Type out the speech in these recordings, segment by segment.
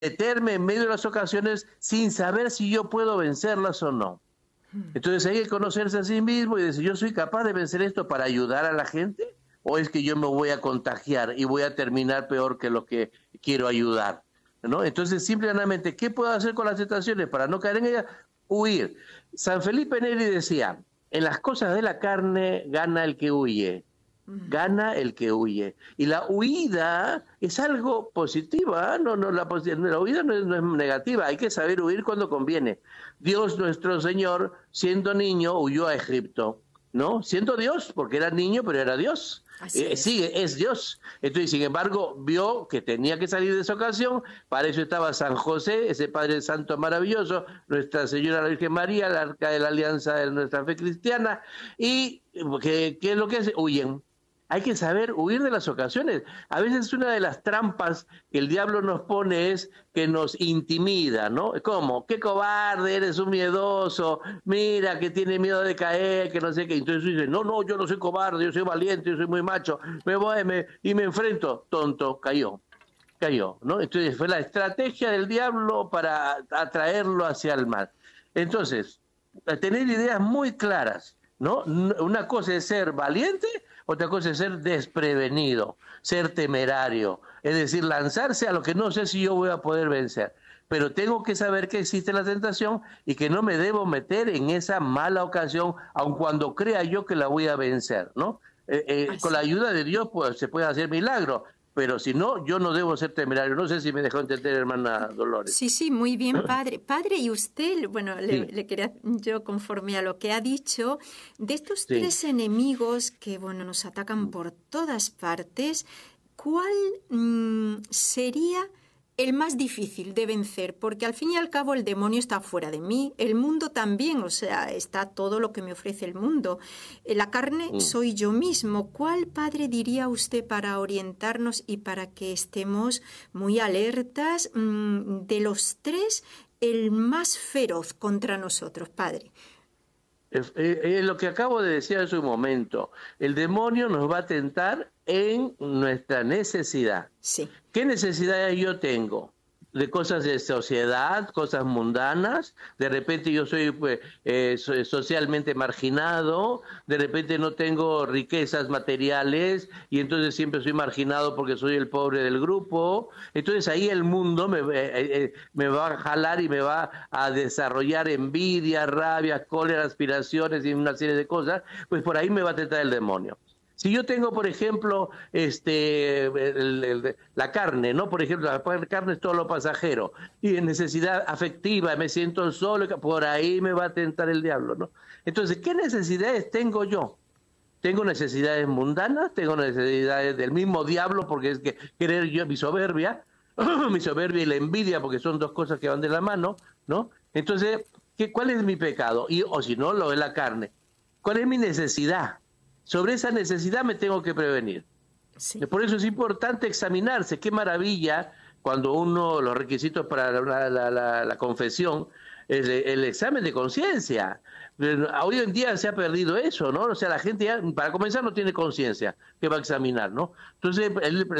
meterme en medio de las ocasiones sin saber si yo puedo vencerlas o no. Entonces hay que conocerse a sí mismo y decir, ¿yo soy capaz de vencer esto para ayudar a la gente? ¿O es que yo me voy a contagiar y voy a terminar peor que lo que quiero ayudar? ¿No? Entonces, simplemente, ¿qué puedo hacer con las tentaciones para no caer en ellas? Huir. San Felipe Neri decía, en las cosas de la carne gana el que huye. Gana el que huye. Y la huida es algo positivo, ¿eh? La huida no es negativa, hay que saber huir cuando conviene. Dios nuestro Señor, siendo niño, huyó a Egipto, ¿no? Siendo Dios, porque era niño, pero era Dios. Sí, es Dios. Entonces, sin embargo, vio que tenía que salir de esa ocasión. Para eso estaba San José, ese Padre Santo maravilloso, Nuestra Señora la Virgen María, la Arca de la Alianza de nuestra fe cristiana. ¿Y qué es lo que hace? Huyen. Hay que saber huir de las ocasiones. A veces una de las trampas que el diablo nos pone es que nos intimida, ¿no? ¿Cómo? ¡Qué cobarde! Eres un miedoso. Mira, que tiene miedo de caer, que no sé qué. Entonces dice, no, yo no soy cobarde, yo soy valiente, yo soy muy macho. Me enfrento. Tonto, cayó, ¿no? Entonces fue la estrategia del diablo para atraerlo hacia el mal. Entonces, tener ideas muy claras, ¿no? Una cosa es ser valiente, otra cosa es ser desprevenido, ser temerario, es decir, lanzarse a lo que no sé si yo voy a poder vencer. Pero tengo que saber que existe la tentación y que no me debo meter en esa mala ocasión, aun cuando crea yo que la voy a vencer, ¿no? Con la ayuda de Dios pues, se puede hacer milagro, pero si no, yo no debo ser temerario. No sé si me dejó entender, hermana Dolores. Sí, muy bien, padre. Padre, y usted, bueno, sí. le quería yo, conforme a lo que ha dicho, de estos tres enemigos que, bueno, nos atacan por todas partes, ¿cuál sería el más difícil de vencer? Porque al fin y al cabo el demonio está fuera de mí, el mundo también, o sea, está todo lo que me ofrece el mundo. La carne soy yo mismo. ¿Cuál, padre, diría usted para orientarnos y para que estemos muy alertas de los tres, el más feroz contra nosotros, padre? Lo que acabo de decir hace un momento, el demonio nos va a tentar en nuestra necesidad. Sí. ¿Qué necesidad yo tengo? De cosas de sociedad, cosas mundanas. De repente yo soy socialmente marginado, de repente no tengo riquezas materiales y entonces siempre soy marginado porque soy el pobre del grupo. Entonces ahí el mundo me va a jalar y me va a desarrollar envidia, rabia, cólera, aspiraciones y una serie de cosas. Pues por ahí me va a tentar el demonio. Si yo tengo, por ejemplo, la carne, ¿no? Por ejemplo, la carne es todo lo pasajero, y en necesidad afectiva, me siento solo, por ahí me va a tentar el diablo, ¿no? Entonces, ¿qué necesidades tengo yo? Tengo necesidades mundanas, tengo necesidades del mismo diablo, porque es que querer yo, mi soberbia y la envidia, porque son dos cosas que van de la mano, ¿no? Entonces, ¿cuál es mi pecado? O si no, lo de la carne. ¿Cuál es mi necesidad? Sobre esa necesidad me tengo que prevenir. Sí. Por eso es importante examinarse. Qué maravilla cuando los requisitos para la confesión, el examen de conciencia. Hoy en día se ha perdido eso, ¿no? O sea, la gente ya, para comenzar, no tiene conciencia que va a examinar, ¿no? Entonces,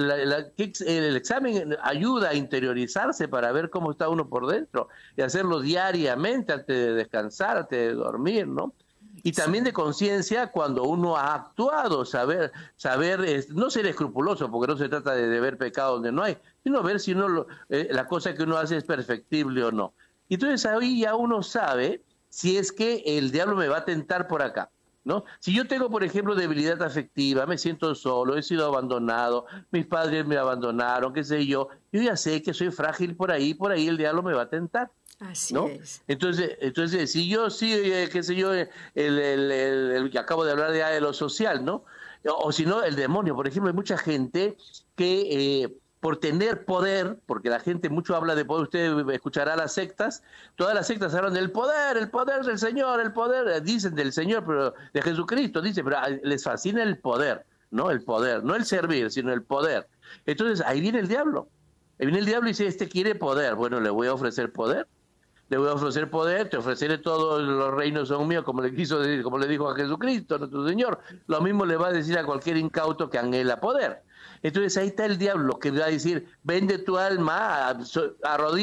el examen ayuda a interiorizarse para ver cómo está uno por dentro y hacerlo diariamente antes de descansar, antes de dormir, ¿no? Y también de conciencia cuando uno ha actuado, saber no ser escrupuloso, porque no se trata de ver pecado donde no hay, sino ver si la cosa que uno hace es perfectible o no. Y entonces ahí ya uno sabe si es que el diablo me va a tentar por acá, ¿no? Si yo tengo, por ejemplo, debilidad afectiva, me siento solo, he sido abandonado, mis padres me abandonaron, qué sé yo ya sé que soy frágil por ahí el diablo me va a tentar. Así ¿no? es. Entonces, si yo qué sé yo, el que acabo de hablar de lo social, ¿no? O si no, el demonio, por ejemplo, hay mucha gente que por tener poder, porque la gente mucho habla de poder, usted escuchará las sectas, todas las sectas hablan del poder del Señor, el poder, dicen del Señor, pero de Jesucristo, dice, pero les fascina el poder, ¿no? El poder, no el servir, sino el poder. Entonces, ahí viene el diablo. Ahí viene el diablo y dice, quiere poder, bueno, le voy a ofrecer poder. Le voy a ofrecer poder, te ofreceré todos los reinos son míos, como le dijo a Jesucristo, nuestro Señor. Lo mismo le va a decir a cualquier incauto que anhela poder. Entonces ahí está el diablo que va a decir, vende tu alma, arrodíllate